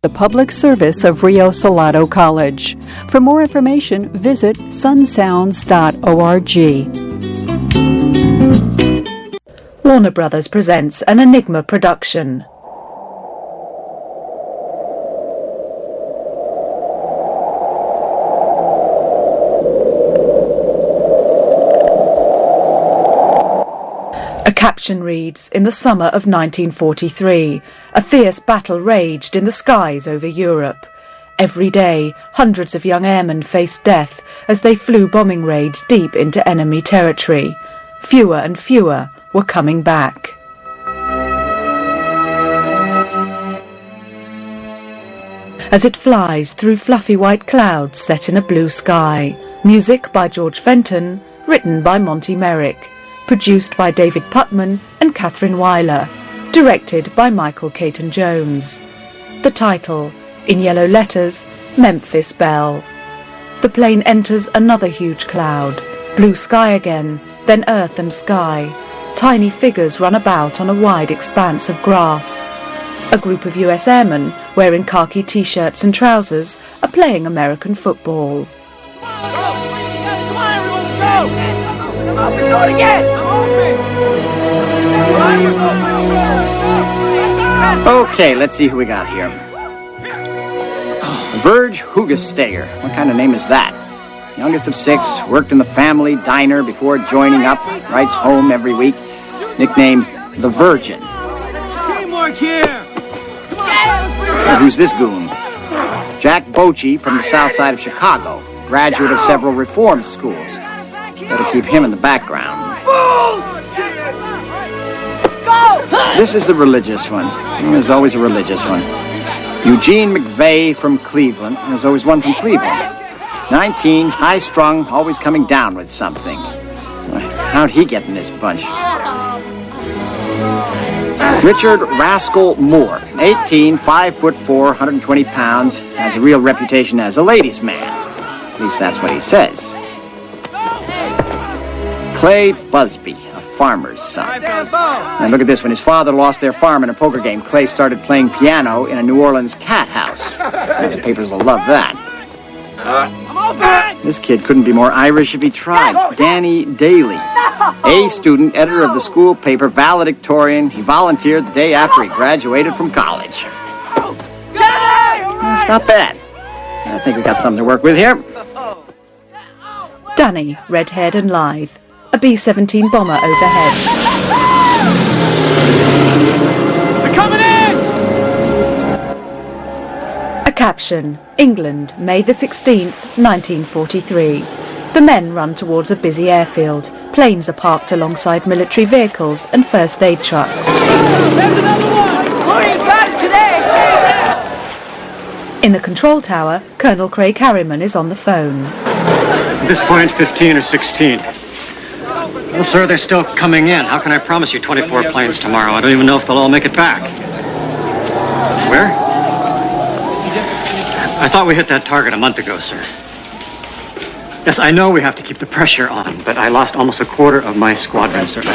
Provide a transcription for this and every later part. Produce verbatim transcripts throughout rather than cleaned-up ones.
The public service of Rio Salado College. For more information, visit sun sounds dot org. Warner Brothers presents an Enigma production. A caption reads, "In the summer of nineteen forty-three, a fierce battle raged in the skies over Europe. Every day, hundreds of young airmen faced death as they flew bombing raids deep into enemy territory. Fewer and fewer were coming back." As it flies through fluffy white clouds set in a blue sky. Music by George Fenton, written by Monty Merrick. Produced by David Putman and Catherine Weiler. Directed by Michael Caton Jones. The title, in yellow letters, Memphis Belle. The plane enters another huge cloud. Blue sky again, then earth and sky. Tiny figures run about on a wide expanse of grass. A group of U S airmen, wearing khaki t-shirts and trousers, are playing American football. Come on, everyone, let's go! I'm open, do it again! I'm open! Okay, let's see who we got here. Verge Hugesteyer. What kind of name is that? Youngest of six, worked in the family diner before joining up, writes home every week. Nickname, The Virgin. Teamwork here! Well, who's this goon? Jack Bochy from the south side of Chicago, graduate of several reform schools. Better keep him in the background. This is the religious one. There's always a religious one. Eugene McVeigh from Cleveland. There's always one from Cleveland. nineteen, high-strung, always coming down with something. How'd he get in this bunch? Richard Rascal Moore. eighteen, five foot four, one hundred twenty pounds. Has a real reputation as a ladies' man. At least that's what he says. Clay Busby, a farmer's son. And look at this. When his father lost their farm in a poker game, Clay started playing piano in a New Orleans cat house. The papers will love that. This kid couldn't be more Irish if he tried. Danny Daly, A student, editor of the school paper, valedictorian. He volunteered the day after he graduated from college. That's not bad. I think we got something to work with here. Danny, red-haired and lithe. A B seventeen bomber overhead. They're coming in! A caption, England, May the sixteenth, nineteen forty-three. The men run towards a busy airfield. Planes are parked alongside military vehicles and first aid trucks. There's another one! Maureen got it today! In the control tower, Colonel Craig Harriman is on the phone. At this point, fifteen or sixteen. Well, sir, they're still coming in. How can I promise you twenty-four planes tomorrow? I don't even know if they'll all make it back. Where? I thought we hit that target a month ago, sir. Yes, I know we have to keep the pressure on, but I lost almost a quarter of my squadron, sir.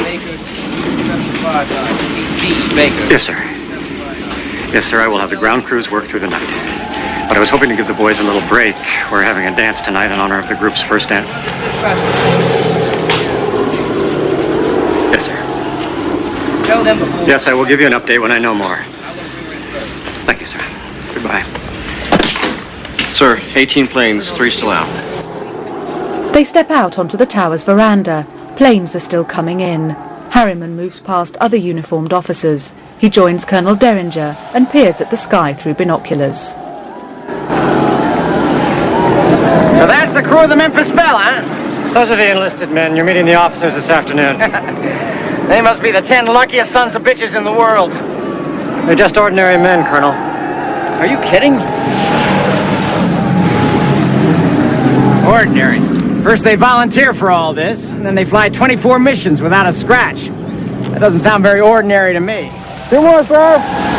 Yes, sir. Yes, sir, I will have the ground crews work through the night. But I was hoping to give the boys a little break. We're having a dance tonight in honor of the group's first dance. Yes, sir. Tell them before. Yes, I will give you an update when I know more. Thank you, sir. Goodbye. Sir, eighteen planes, three still out. They step out onto the tower's veranda. Planes are still coming in. Harriman moves past other uniformed officers. He joins Colonel Derringer and peers at the sky through binoculars. So that's the crew of the Memphis Belle, huh? Those are the enlisted men. You're meeting the officers this afternoon. They must be the ten luckiest sons of bitches in the world. They're just ordinary men, Colonel. Are you kidding? Ordinary. First they volunteer for all this, and then they fly twenty-four missions without a scratch. That doesn't sound very ordinary to me. Two more, sir.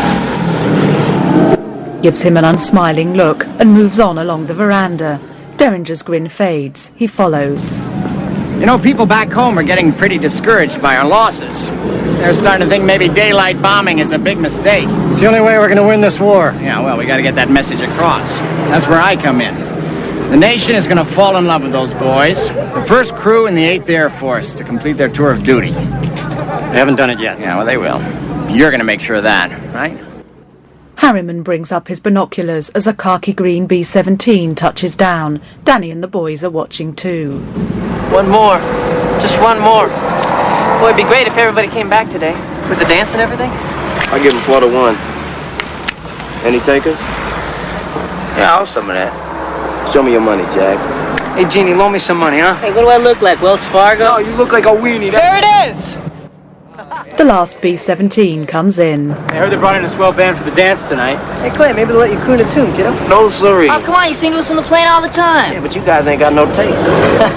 Gives him an unsmiling look and moves on along the veranda. Derringer's grin fades. He follows. You know, people back home are getting pretty discouraged by our losses. They're starting to think maybe daylight bombing is a big mistake. It's the only way we're going to win this war. Yeah, well, we got to get that message across. That's where I come in. The nation is going to fall in love with those boys. The first crew in the eighth Air Force to complete their tour of duty. They haven't done it yet. Yeah, well, they will. You're going to make sure of that, right? Harriman brings up his binoculars as a khaki-green B seventeen touches down. Danny and the boys are watching too. One more. Just one more. Boy, it'd be great if everybody came back today. With the dance and everything. I'll give him four to one. Any takers? Yeah, I'll have some of that. Show me your money, Jack. Hey, Jeannie, loan me some money, huh? Hey, what do I look like, Wells Fargo? No, you look like a weenie. There it is! The last B seventeen comes in. I heard they brought in a swell band for the dance tonight. Hey, Clay, maybe they'll let you croon a tune, kiddo. No, sorry. Oh, come on, you sing to us on the plane all the time. Yeah, but you guys ain't got no taste.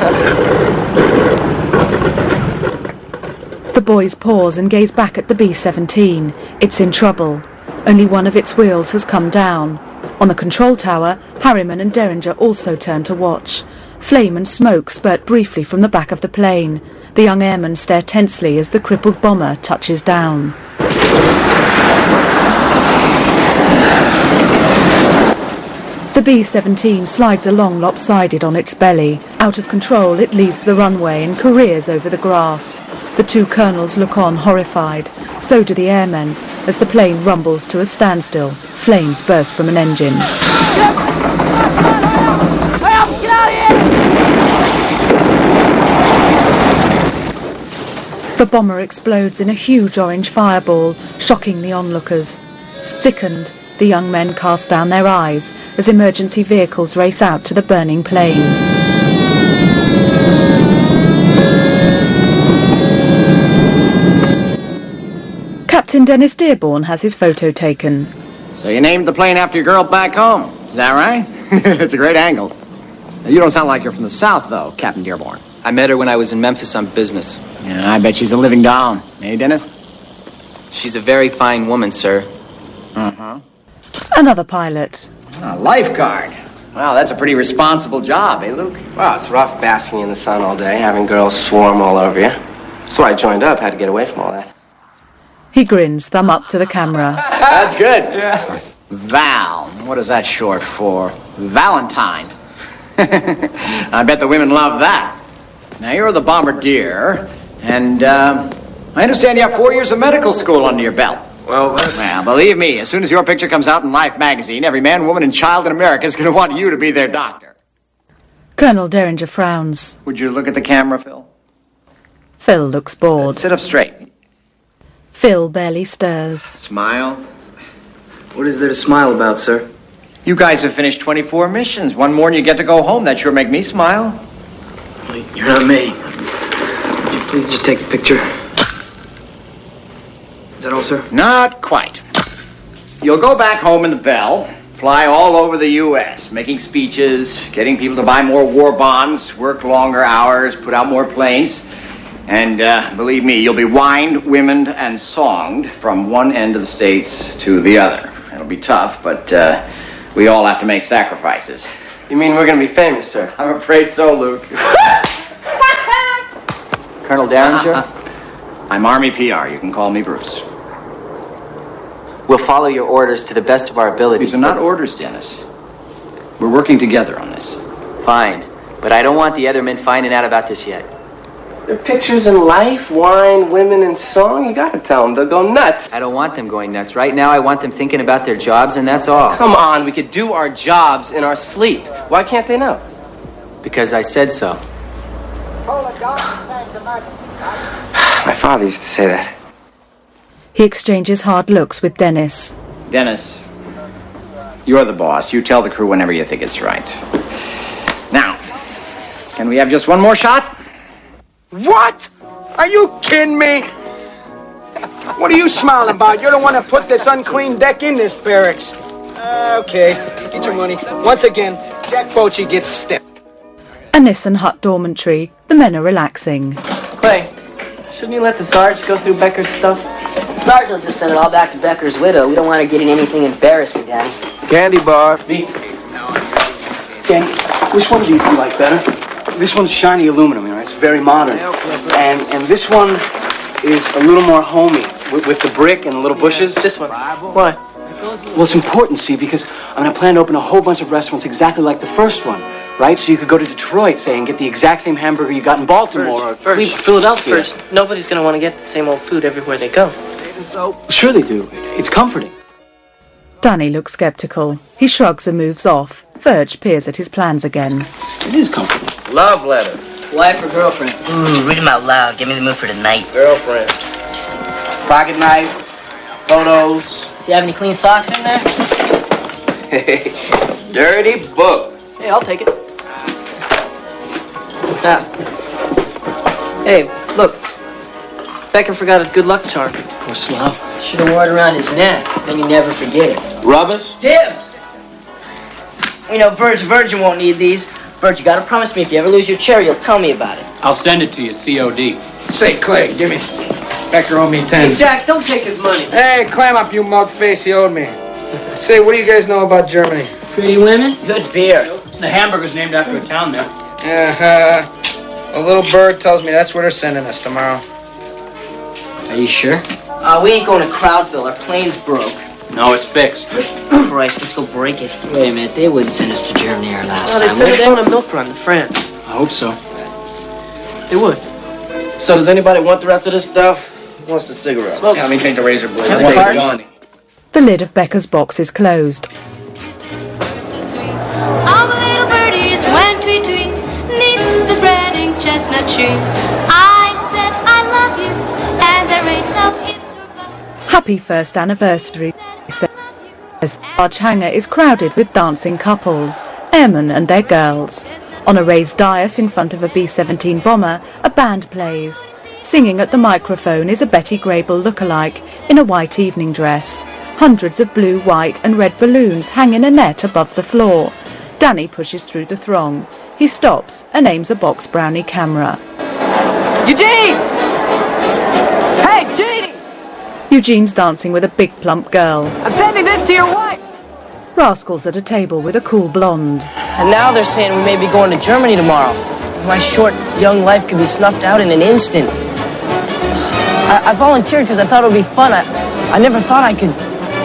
The boys pause and gaze back at the B seventeen. It's in trouble. Only one of its wheels has come down. On the control tower, Harriman and Derringer also turn to watch. Flame and smoke spurt briefly from the back of the plane. The young airmen stare tensely as the crippled bomber touches down. The B seventeen slides along lopsided on its belly. Out of control, it leaves the runway and careers over the grass. The two colonels look on horrified. So do the airmen. As the plane rumbles to a standstill, flames burst from an engine. The bomber explodes in a huge orange fireball, shocking the onlookers. Sickened, the young men cast down their eyes as emergency vehicles race out to the burning plane. Captain Dennis Dearborn has his photo taken. So you named the plane after your girl back home, is that right? It's a great angle. You don't sound like you're from the South, though, Captain Dearborn. I met her when I was in Memphis on business. Yeah, I bet she's a living doll. Hey, Dennis? She's a very fine woman, sir. Uh-huh. Another pilot. A lifeguard. Wow, that's a pretty responsible job, eh, Luke? Well, it's rough basking in the sun all day, having girls swarm all over you. That's why I joined up, had to get away from all that. He grins, thumb up to the camera. That's good. Yeah. Val. What is that short for? Valentine. I bet the women love that. Now, you're the bombardier, and um, I understand you have four years of medical school under your belt. Well, that's... Well, believe me, as soon as your picture comes out in Life magazine, every man, woman, and child in America is going to want you to be their doctor. Colonel Derringer frowns. Would you look at the camera, Phil? Phil looks bored. Sit up straight. Phil barely stirs. Smile. What is there to smile about, sir? You guys have finished twenty-four missions. One more and you get to go home. That sure make me smile. You're not me. Would you please just take the picture? Is that all, sir? Not quite. You'll go back home in the Bell, fly all over the U S, making speeches, getting people to buy more war bonds, work longer hours, put out more planes. And uh, believe me, you'll be wined, womened, and songed from one end of the States to the other. It'll be tough, but uh, we all have to make sacrifices. You mean we're gonna be famous, sir? I'm afraid so, Luke. Colonel Derringer? Uh-huh. I'm Army P R. You can call me Bruce. We'll follow your orders to the best of our abilities. These are not orders, Dennis. We're working together on this. Fine, but I don't want the other men finding out about this yet. Their pictures in life, wine, women, and song, you gotta tell them, they'll go nuts. I don't want them going nuts. Right now, I want them thinking about their jobs, and that's all. Come on, we could do our jobs in our sleep. Why can't they know? Because I said so. My father used to say that. He exchanges hard looks with Dennis. Dennis, you're the boss. You tell the crew whenever you think it's right. Now, can we have just one more shot? What? Are you kidding me? What are you smiling about? You're the one that put this unclean deck in this barracks. Uh, okay, get your money. Once again, Jack Bochy gets stiffed. A Nissan Hut dormitory. The men are relaxing. Clay, shouldn't you let the Sarge go through Becker's stuff? Sarge will just send it all back to Becker's widow. We don't want her getting anything embarrassing, Daddy. Candy bar. Me. Danny, which one of these do you like better? This one's shiny aluminum, you know, it's very modern. And and this one, is a little more homey, with, with the brick and the little bushes. This one. Why? Well, it's important, see, because I'm going to plan to open a whole bunch of restaurants exactly like the first one, right? So you could go to Detroit, say, and get the exact same hamburger you got in Baltimore First, or first, Philadelphia. First, nobody's going to want to get the same old food everywhere they go. Sure they do. It's comforting. Danny looks sceptical. He shrugs and moves off. Verge peers at his plans again. It is comforting. Love letters. Wife or girlfriend? Ooh, read them out loud. Get me in the mood for tonight. Girlfriend. Pocket knife, photos. Do you have any clean socks in there? Hey, dirty book. Hey, I'll take it. Ah. Hey, look. Becker forgot his good luck charm. Poor slob. Should have worn it around his neck. Then you never forget it. Rubbers? Dibs! You know, Verge, Virgin won't need these. Verge, you gotta promise me if you ever lose your chair, you'll tell me about it. I'll send it to you, C O D. Say, Clay, give me. Becker owed me ten. Hey, Jack, don't take his money. Hey, clam up, you mug face. He owed me. Say, what do you guys know about Germany? Pretty women, good beer. The hamburger's named after a town there. Uh-huh. A little bird tells me that's where they're sending us tomorrow. Are you sure? Uh, we ain't going to Crowdville. Our plane's broke. No, it's fixed. Christ, let's go break it. Wait a minute, they wouldn't send us to Germany our last Oh, they time, sent would us they? on a milk run to France. I hope so. They would. So does anybody want the rest of this stuff? Who wants the cigarettes? Smoke. Yeah, let me take the razor blade. Have a Take card? it on. The lid of Becker's box is closed. All the little birdies went tweet tweet neath the spreading chestnut tree. I said I love you, and there ain't no ifs or buts. Happy first anniversary, says. The large hangar is crowded with dancing couples, airmen and their girls. On a raised dais in front of a B seventeen bomber, a band plays. Singing at the microphone is a Betty Grable lookalike in a white evening dress. Hundreds of blue, white and red balloons hang in a net above the floor. Danny pushes through the throng. He stops and aims a box brownie camera. Eugene! Hey, Eugene! Eugene's dancing with a big plump girl. I'm sending this to your wife! Rascal's at a table with a cool blonde. And now they're saying we may be going to Germany tomorrow. My short, young life could be snuffed out in an instant. I, I volunteered because I thought it would be fun. I, I never thought I could...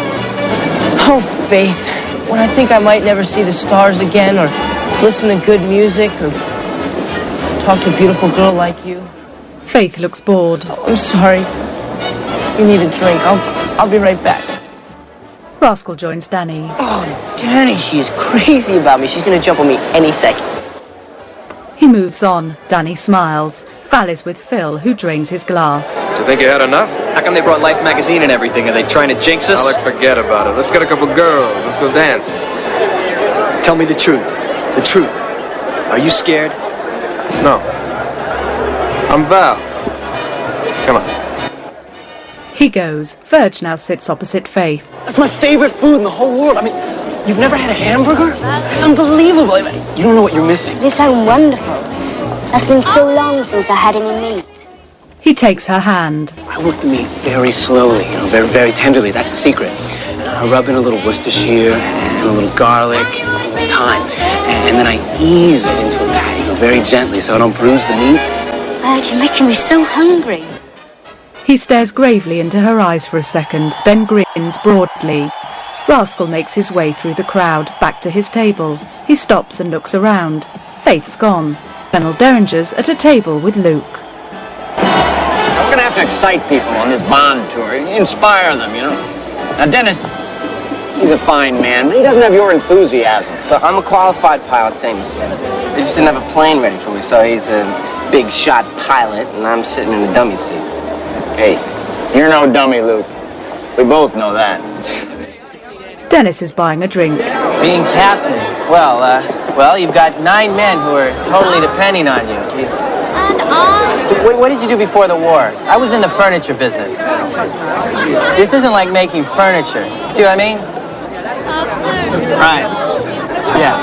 Oh, Faith. When I think I might never see the stars again, or listen to good music, or talk to a beautiful girl like you. Faith looks bored. Oh, I'm sorry. You need a drink. I'll, I'll be right back. Rascal joins Danny. Oh, Danny, she's crazy about me. She's going to jump on me any second. He moves on. Danny smiles. Val is with Phil, who drains his glass. Do you think you had enough? How come they brought Life magazine and everything? Are they trying to jinx us? Alec, forget about it. Let's get a couple girls. Let's go dance. Tell me the truth. The truth. Are you scared? No. I'm Val. Come on. He goes. Verge now sits opposite Faith. That's my favorite food in the whole world. I mean, you've never had a hamburger? It's unbelievable. I mean, you don't know what you're missing. They sound wonderful. It's been so long since I had any meat. He takes her hand. I work the meat very slowly, you know, very, very tenderly. That's the secret. And I rub in a little Worcestershire and a little garlic and with thyme. And then I ease it into a patty, you know, very gently so I don't bruise the meat. Verge, you're making me so hungry. He stares gravely into her eyes for a second, then grins broadly. Rascal makes his way through the crowd, back to his table. He stops and looks around. Faith's gone. Colonel Derringer's at a table with Luke. We're going to have to excite people on this Bond tour, inspire them, you know. Now, Dennis, he's a fine man, but he doesn't have your enthusiasm. So I'm a qualified pilot, same as him. They just didn't have a plane ready for me, so he's a big shot pilot, and I'm sitting in the dummy seat. Hey, you're no dummy, Luke. We both know that. Dennis is buying a drink. Being captain, well, uh, well, you've got nine men who are totally depending on you. you so what, what did you do before the war? I was in the furniture business. This isn't like making furniture. See what I mean? Right. Yeah.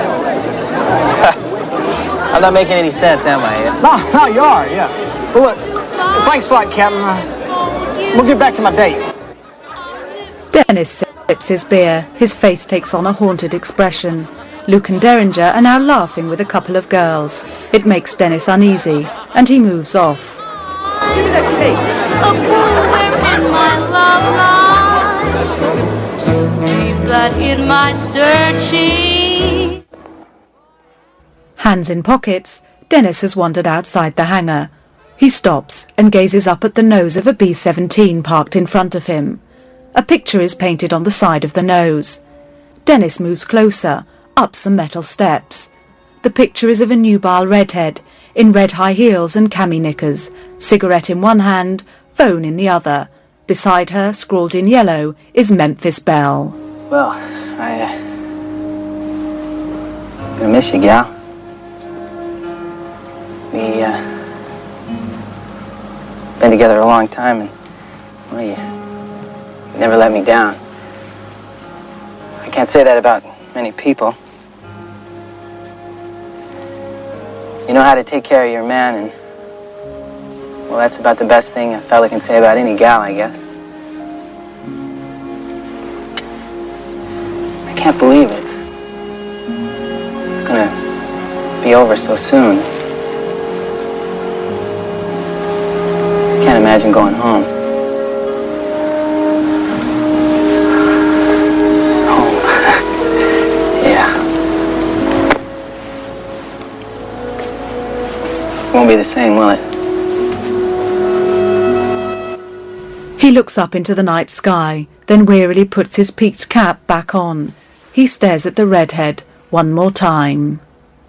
I'm not making any sense, am I? No, no, you are, yeah. Well, look, thanks a lot, Captain. Uh, we'll get back to my date. Dennis sips his beer. His face takes on a haunted expression. Luke and Derringer are now laughing with a couple of girls. It makes Dennis uneasy, and he moves off. Give me that cake. a pool wherein my love lies, so deep that in my searching. Hands in pockets, Dennis has wandered outside the hangar. He stops and gazes up at the nose of a B seventeen parked in front of him. A picture is painted on the side of the nose. Dennis moves closer, up some metal steps. The picture is of a nubile redhead, in red high heels and cami knickers, cigarette in one hand, phone in the other. Beside her, scrawled in yellow, is Memphis Belle. Well, I, uh... gonna miss you, gal. We, uh... been together a long time, and, well, you, you never let me down. I can't say that about many people. You know how to take care of your man, and, well, that's about the best thing a fella can say about any gal, I guess. I can't believe it. It's gonna be over so soon. I can't imagine going home. Home. Yeah. Won't be the same, will it? He looks up into the night sky, then wearily puts his peaked cap back on. He stares at the redhead one more time.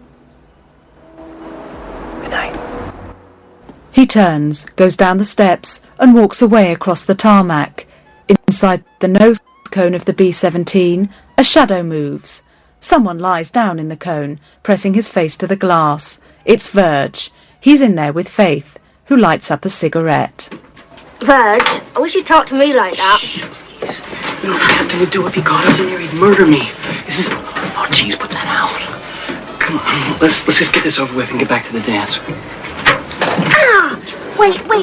Good night. He turns, goes down the steps, and walks away across the tarmac. Inside the nose cone of the B seventeen, a shadow moves. Someone lies down in the cone, pressing his face to the glass. It's Verge. He's in there with Faith, who lights up a cigarette. Verge, I wish you'd talk to me like that. Shh, please. You know, Captain would do if he caught us in here, he'd murder me. This is... Oh, jeez, put that out. Come on, let's, let's just get this over with and get back to the dance. Ah! Wait, wait.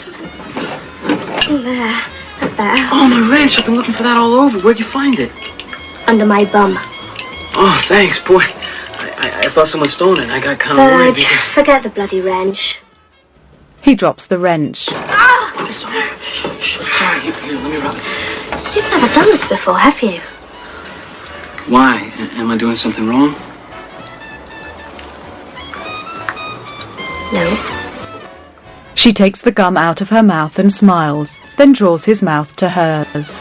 There. That's better. Oh, my wrench. I've been looking for that all over. Where'd you find it? Under my bum. Oh, thanks, boy. I, I, I thought someone stole it. I got kind of worried Verge, because... forget the bloody wrench. He drops the wrench. Ah! Sorry. Shh, shh. Sorry. Here, here, let me rub it. You've never done this before, have you? Why? A- am I doing something wrong? No. She takes the gum out of her mouth and smiles, then draws his mouth to hers.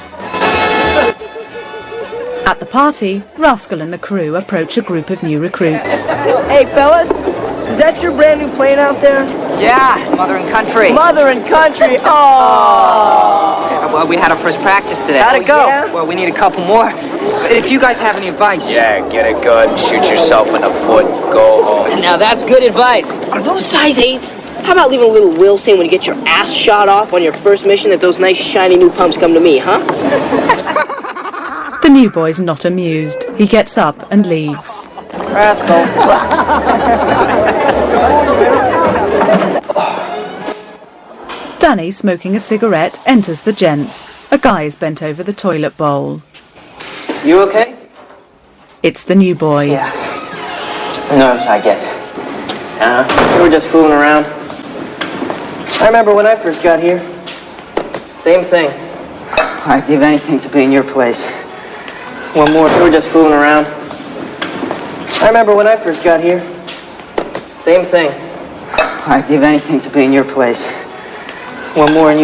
At the party, Rascal and the crew approach a group of new recruits. Hey, fellas, is that your brand new plane out there? Yeah, Mother and Country. Mother and Country, oh! Well, we had our first practice today. How'd it go? Yeah? Well, we need a couple more. But if you guys have any advice... Yeah, get a gun, shoot yourself in the foot, go home. Now that's good advice. Are those size eights? How about leaving a little will saying when you get your ass shot off on your first mission that those nice shiny new pumps come to me, huh? The new boy's not amused. He gets up and leaves. Rascal. Danny, smoking a cigarette, enters the gents. A guy is bent over the toilet bowl. You okay? It's the new boy. Yeah. Nerves, I guess. Uh, we were just fooling around. I remember when I first got here. Same thing. I'd give anything to be in your place. One more. We were just fooling around. I remember when I first got here. Same thing. I'd give anything to be in your place. One more and you